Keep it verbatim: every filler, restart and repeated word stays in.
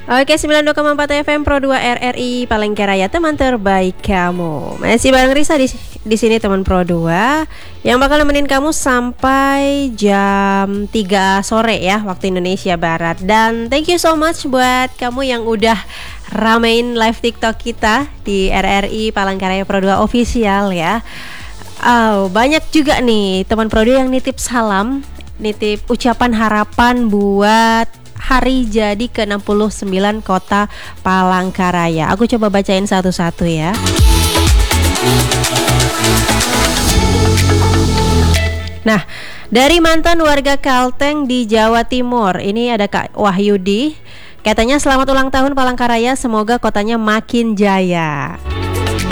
Oke, sembilan puluh dua koma empat F M Pro dua R R I Palangkaraya, teman terbaik kamu. Masih bareng Risa di di sini, teman Pro dua yang bakal nemenin kamu sampai jam tiga sore ya, waktu Indonesia Barat. Dan thank you so much buat kamu yang udah ramein live TikTok kita di R R I Palangkaraya Pro dua Official ya. Oh, banyak juga nih teman Pro dua yang nitip salam, nitip ucapan harapan buat hari jadi ke enam puluh sembilan Kota Palangkaraya. Aku coba bacain satu-satu ya. Nah, dari mantan warga Kalteng di Jawa Timur, ini ada Kak Wahyudi. Katanya selamat ulang tahun Palangkaraya, semoga kotanya makin jaya.